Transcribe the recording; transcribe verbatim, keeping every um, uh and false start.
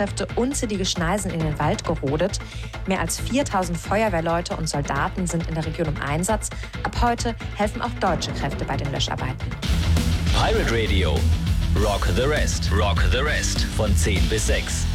Rettungskräfte unzählige Schneisen in den Wald gerodet. Mehr als viertausend Feuerwehrleute und Soldaten sind in der Region im Einsatz. Ab heute helfen auch deutsche Kräfte bei den Löscharbeiten. Pirate Radio. Rock the Rest. Rock the Rest. Von zehn bis sechs.